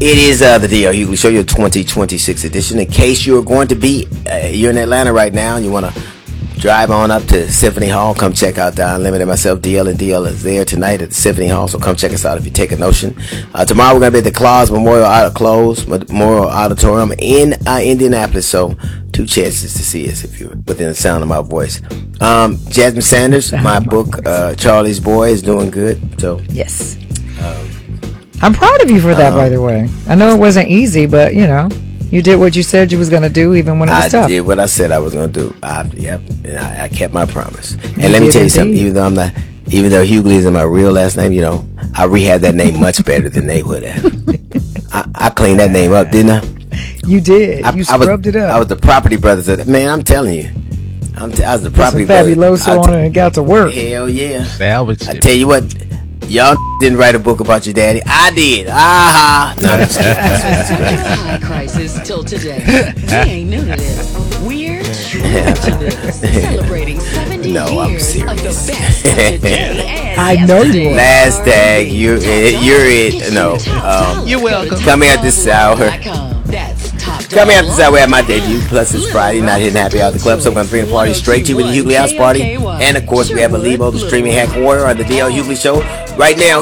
It is the D.L. Hughley Show, your 2026 edition. In case you're going to be, you're in Atlanta right now and you want to drive on up to Symphony Hall, come check out the Unlimited. Myself, DL, and DL is there tonight at the Symphony Hall, so come check us out if you take a notion. Tomorrow we're going to be at the Claus Memorial Auditorium in Indianapolis, so 2 chances to see us if you're within the sound of my voice. Jasmine Sanders, my book, Charlie's Boy, is doing good. So yes. I'm proud of you for that, by the way. I know it wasn't easy, but, you did what you said you was going to do, even when it was tough. I did what I said I was going to do. I kept my promise. And let me tell you something, even though Hughley is my real last name, I rehabbed that name much better than they would have. I cleaned that name up, didn't I? You did. You scrubbed it up. I was the property brothers. Man, I'm telling you. I was the property brothers. Fabuloso on it and got to work. Hell yeah. Salvage. I tell you what. Y'all didn't write a book about your daddy. I did. Aha. No, that's high crisis till today. We ain't new to this. We're new to this. Celebrating 70 years of the best of today and I know you are. Last tag, you're it. No. You're welcome. Coming at this hour. Coming after this hour, we have my debut. Plus, it's Friday, not hitting happy out of the club. So I'm going to bring the party straight to you with the Hughley House Party. And, of course, we have Alibo, the streaming hack warrior on the DL Hughley Show. Right now,